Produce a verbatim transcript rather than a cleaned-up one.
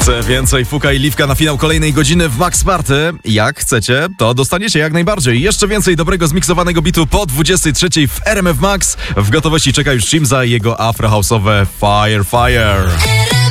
Chcę więcej Fuka i Liwka na finał kolejnej godziny w Max Party. Jak chcecie, to dostaniecie jak najbardziej. Jeszcze więcej dobrego zmiksowanego bitu po dwudziestej trzeciej w R M F Max. W gotowości czeka już Chimza i jego afrohouse'owe Fire Fire.